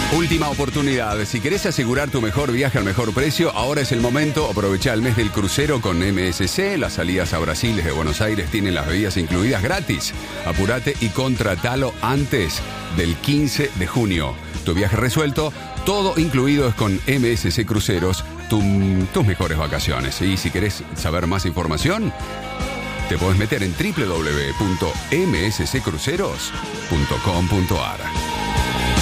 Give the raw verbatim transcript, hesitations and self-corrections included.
Última oportunidad. Si querés asegurar tu mejor viaje al mejor precio, ahora es el momento. Aprovecha el mes del crucero con M S C. Las salidas a Brasil desde Buenos Aires tienen las bebidas incluidas gratis. Apurate y contratalo antes del quince de junio. Tu viaje resuelto, todo incluido es con M S C Cruceros, tu, tus mejores vacaciones. Y si querés saber más información, te podés meter en doble u doble u doble u punto m s c cruceros punto com punto a r.